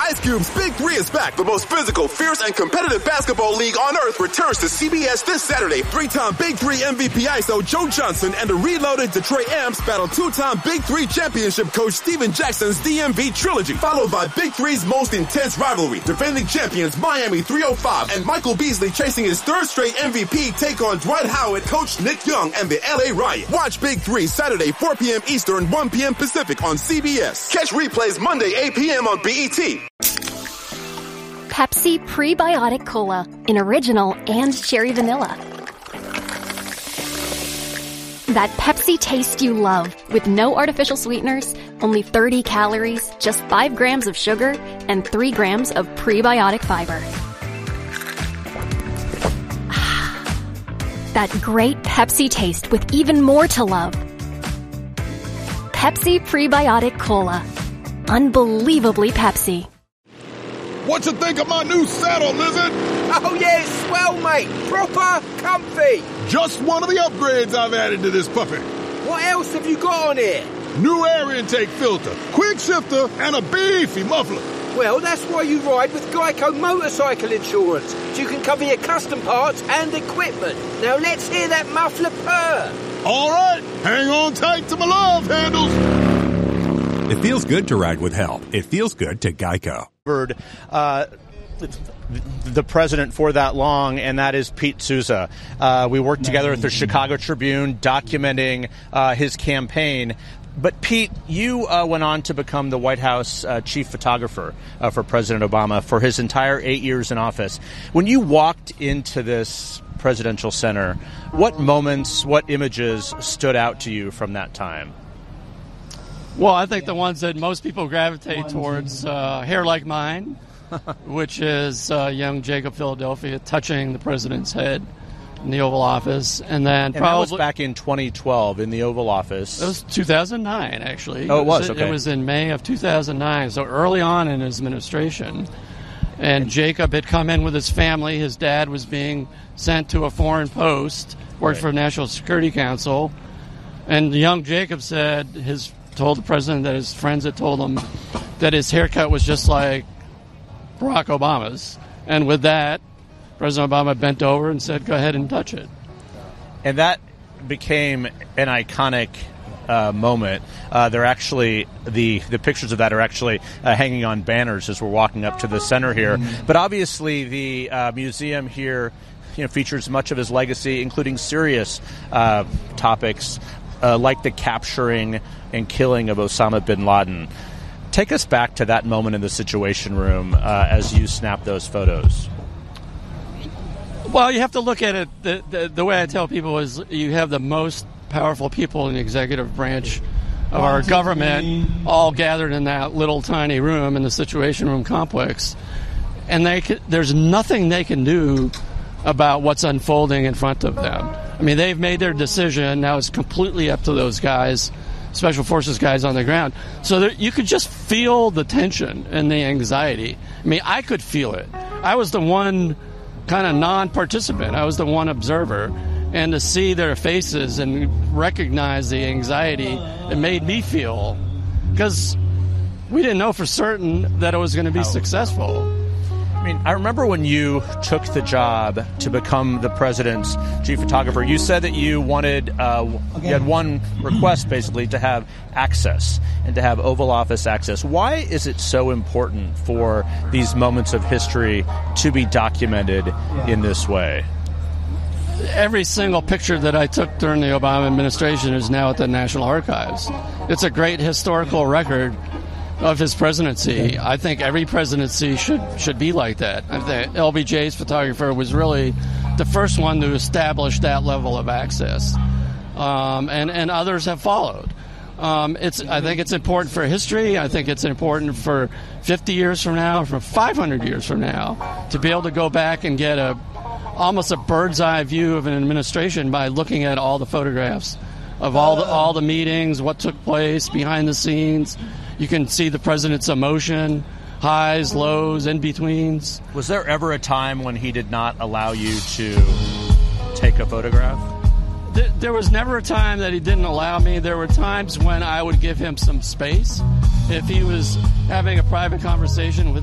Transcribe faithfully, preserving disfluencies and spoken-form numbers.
Ice Cube's Big Three is back. The most physical, fierce, and competitive basketball league on earth returns to C B S this Saturday. Three-time Big Three M V P I S O Joe Johnson and the reloaded Detroit Amps battle two-time Big Three championship coach Steven Jackson's D M V trilogy, followed by Big Three's most intense rivalry. Defending champions Miami three oh five and Michael Beasley chasing his third straight M V P take on Dwight Howard, Coach Nick Young, and the L A Riot. Watch Big Three Saturday, four p.m. Eastern, one p.m. Pacific on C B S. Catch replays Monday, eight p.m. on B E T. Pepsi Prebiotic Cola in original and cherry vanilla. That Pepsi taste you love with no artificial sweeteners, only thirty calories, just five grams of sugar, and three grams of prebiotic fiber. That great Pepsi taste with even more to love. Pepsi Prebiotic Cola. Unbelievably Pepsi. What you think of my new saddle, Lizard? Oh, yeah, it's swell, mate. Proper comfy. Just one of the upgrades I've added to this puppy. What else have you got on here? New air intake filter, quick shifter, and a beefy muffler. Well, that's why you ride with Geico Motorcycle Insurance. So you can cover your custom parts and equipment. Now let's hear that muffler purr. All right, hang on tight to my love handles. It feels good to ride with help. It feels good to Geico. Uh, the president for that long, and that is Pete Souza. Uh, we worked together at the Chicago Tribune documenting uh, his campaign. But, Pete, you uh, went on to become the White House uh, chief photographer uh, for President Obama for his entire eight years in office. When you walked into this presidential center, what moments, what images stood out to you from that time? Well, I think the ones that most people gravitate towards, uh, hair like mine, which is uh, young Jacob Philadelphia touching the president's head in the Oval Office. And then and probably... that was back in twenty twelve in the Oval Office. It was two thousand nine, actually. Oh, it was, it was okay. It was in May of two thousand nine, so early on in his administration. And Jacob had come in with his family. His dad was being sent to a foreign post, worked right. for the National Security Council. And young Jacob said his... told the president that his friends had told him that his haircut was just like Barack Obama's. And with that, President Obama bent over and said, go ahead and touch it. And that became an iconic uh, moment. Uh, they're actually, the, the pictures of that are actually uh, hanging on banners as we're walking up to the center here. Mm-hmm. But obviously the uh, museum here you know, features much of his legacy, including serious uh, topics uh, like the capturing and killing of Osama bin Laden. Take us back to that moment in the Situation Room uh, as you snap those photos. Well, you have to look at it, the, the, the way I tell people is you have the most powerful people in the executive branch of our government all gathered in that little tiny room in the Situation Room complex. And they can, there's nothing they can do about what's unfolding in front of them. I mean, they've made their decision. Now it's completely up to those guys, Special Forces guys on the ground. So there, you could just feel the tension and the anxiety. I mean, I could feel it. I was the one kind of non-participant. I was the one observer. And to see their faces and recognize the anxiety, it made me feel. Because we didn't know for certain that it was going to be successful. I mean, I remember when you took the job to become the president's chief photographer, you said that you wanted, uh, you had one request basically to have access and to have Oval Office access. Why is it so important for these moments of history to be documented in this way? Every single picture that I took during the Obama administration is now at the National Archives. It's a great historical record of his presidency. I think every presidency should should be like that. I think L B J's photographer was really the first one to establish that level of access, um, and and others have followed. Um, it's I think it's important for history. I think it's important for fifty years from now, for five hundred years from now, to be able to go back and get a almost a bird's eye view of an administration by looking at all the photographs of all the all the meetings, what took place behind the scenes. You can see the president's emotion, highs, lows, in-betweens. Was there ever a time when he did not allow you to take a photograph? There, there was never a time that he didn't allow me. There were times when I would give him some space. If he was having a private conversation with